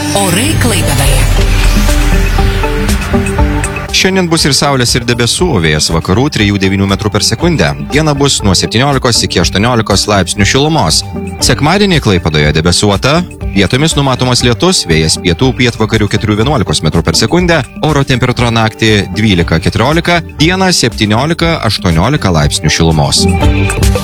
Orai Klaipėdoje. Šiandien bus ir saulės, ir debesų, vėjas vakarų 3–9 metrų per sekundę. Diena bus nuo 17 iki 18 laipsnių šilumos. Sekmadienį Klaipėdoje debesuota, vietomis numatomas lietus, vėjas pietų pietvakarių 4–11 metrų per sekundę, oro temperatūra naktį 12–14, dieną 17–18 laipsnių šilumos.